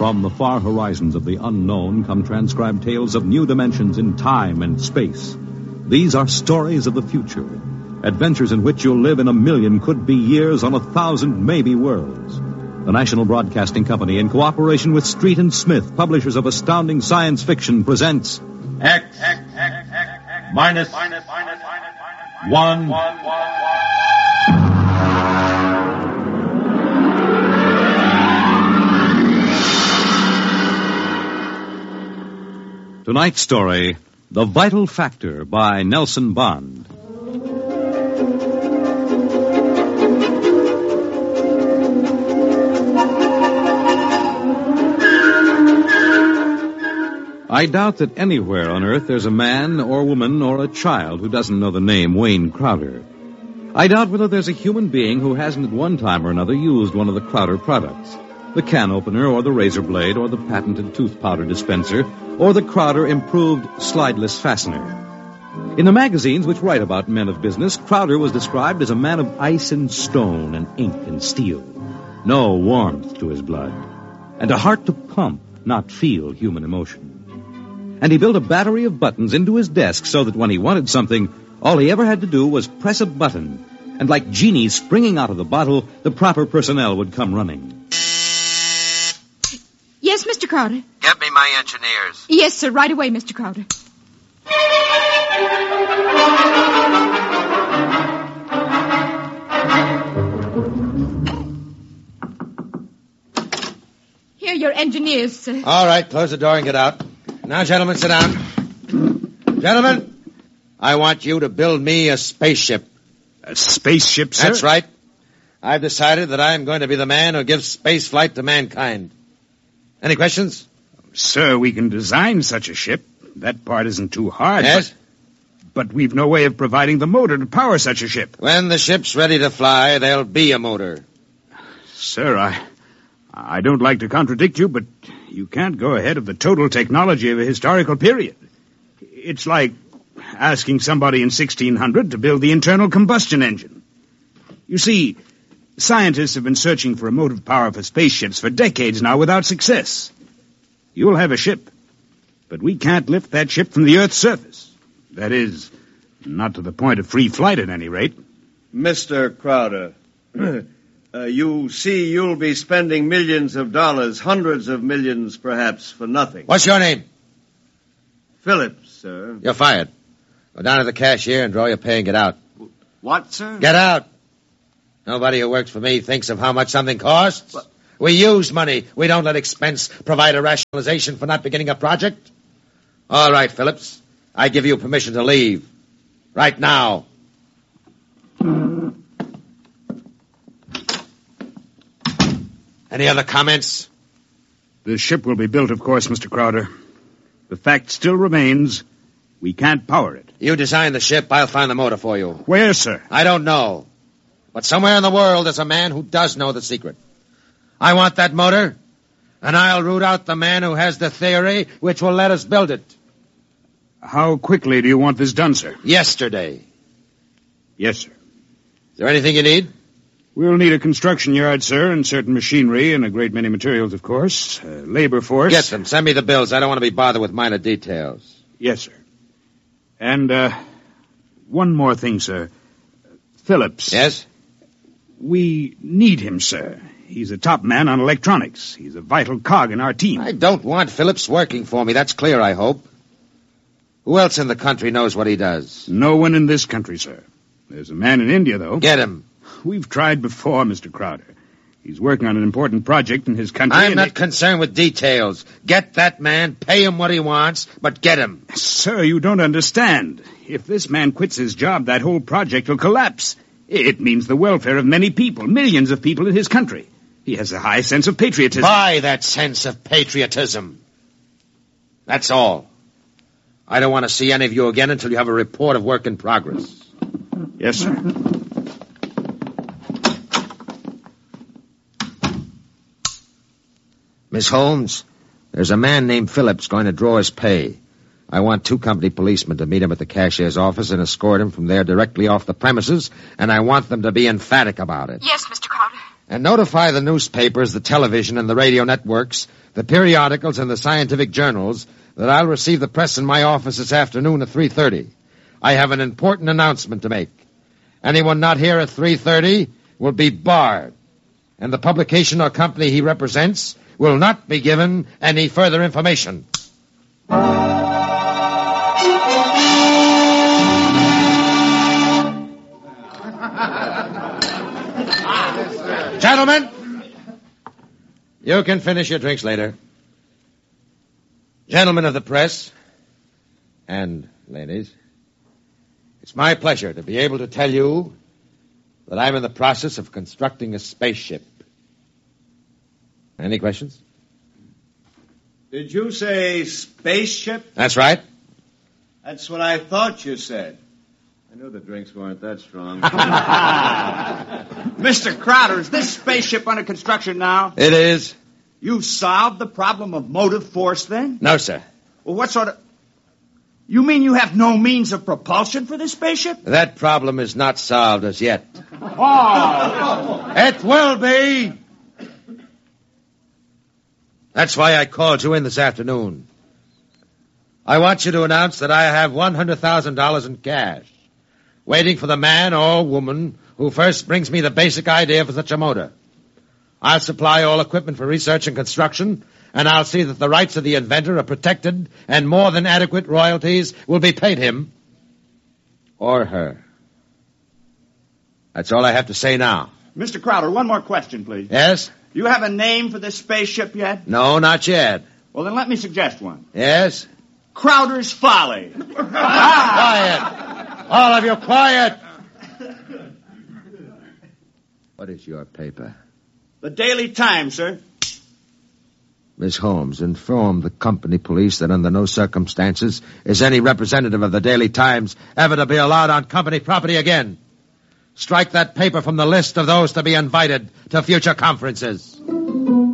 From the far horizons of the unknown come transcribed tales of new dimensions in time and space. These are stories of the future, adventures in which you'll live in 1,000,000 could-be years on 1,000 maybe worlds. The National Broadcasting Company, in cooperation with Street and Smith, publishers of astounding science fiction, presents X minus 1. Tonight's story, The Vital Factor by Nelson Bond. I doubt that anywhere on Earth there's a man or woman or a child who doesn't know the name Wayne Crowder. I doubt whether there's a human being who hasn't at one time or another used one of the Crowder products. The can opener or the razor blade or the patented tooth powder dispenser or the Crowder improved slideless fastener. In the magazines which write about men of business, Crowder was described as a man of ice and stone and ink and steel. No warmth to his blood. And a heart to pump, not feel human emotion. And he built a battery of buttons into his desk so that when he wanted something, all he ever had to do was press a button. And like genies springing out of the bottle, the proper personnel would come running. Yes, Mr. Crowder. Get me my engineers. Yes, sir. Right away, Mr. Crowder. Here are your engineers, sir. All right, close the door and get out. Now, gentlemen, sit down. Gentlemen, I want you to build me a spaceship. A spaceship, sir? That's right. I've decided that I'm going to be the man who gives space flight to mankind. Any questions? Sir, we can design such a ship. That part isn't too hard. Yes? But we've no way of providing the motor to power such a ship. When the ship's ready to fly, there'll be a motor. Sir, I don't like to contradict you, but you can't go ahead of the total technology of a historical period. It's like asking somebody in 1600 to build the internal combustion engine. You see, scientists have been searching for a motive power for spaceships for decades now without success. You'll have a ship, but we can't lift that ship from the Earth's surface. That is, not to the point of free flight at any rate. Mr. Crowder, you see you'll be spending millions of dollars, hundreds of millions perhaps, for nothing. What's your name? Phillips, sir. You're fired. Go down to the cashier and draw your pay and get out. What, sir? Get out. Nobody who works for me thinks of how much something costs. What? We use money. We don't let expense provide a rationalization for not beginning a project. All right, Phillips. I give you permission to leave. Right now. Any other comments? The ship will be built, of course, Mr. Crowder. The fact still remains, we can't power it. You design the ship, I'll find the motor for you. Where, sir? I don't know. But somewhere in the world there's a man who does know the secret. I want that motor, and I'll root out the man who has the theory which will let us build it. How quickly do you want this done, sir? Yesterday. Yes, sir. Is there anything you need? We'll need a construction yard, sir, and certain machinery and a great many materials, of course. Labor force. Get them. Send me the bills. I don't want to be bothered with minor details. Yes, sir. And, one more thing, sir. Phillips. Yes? We need him, sir. He's a top man on electronics. He's a vital cog in our team. I don't want Phillips working for me. That's clear, I hope. Who else in the country knows what he does? No one in this country, sir. There's a man in India, though. Get him. We've tried before, Mr. Crowder. He's working on an important project in his country. I'm not concerned with details. Get that man, pay him what he wants, but get him. Sir, you don't understand. If this man quits his job, that whole project will collapse. It means the welfare of many people, millions of people in his country. He has a high sense of patriotism. Buy that sense of patriotism. That's all. I don't want to see any of you again until you have a report of work in progress. Yes, sir. Miss Holmes, there's a man named Phillips going to draw his pay. I want 2 company policemen to meet him at the cashier's office and escort him from there directly off the premises, and I want them to be emphatic about it. Yes, Mr. Crowder. and notify the newspapers, the television, and the radio networks, the periodicals, and the scientific journals that I'll receive the press in my office this afternoon at 3:30. I have an important announcement to make. Anyone not here at 3:30 will be barred, and the publication or company he represents will not be given any further information. Gentlemen, you can finish your drinks later. Gentlemen of the press, and ladies, it's my pleasure to be able to tell you that I'm in the process of constructing a spaceship. Any questions? Did you say spaceship? That's right. That's what I thought you said. I knew the drinks weren't that strong. Mr. Crowder, is this spaceship under construction now? It is. You've solved the problem of motive force, then? No, sir. Well, what sort of... You mean you have no means of propulsion for this spaceship? That problem is not solved as yet. Oh! It will be. That's why I called you in this afternoon. I want you to announce that I have $100,000 in cash, waiting for the man or woman who first brings me the basic idea for such a motor. I'll supply all equipment for research and construction, and I'll see that the rights of the inventor are protected and more than adequate royalties will be paid him or her. That's all I have to say now. Mr. Crowder, one more question, please. Yes? You have a name for this spaceship yet? No, not yet. Well, then let me suggest one. Yes? Crowder's Folly. Quiet! All of you, quiet! What is your paper? The Daily Times, sir. Miss Holmes, inform the company police that under no circumstances is any representative of the Daily Times ever to be allowed on company property again. Strike that paper from the list of those to be invited to future conferences.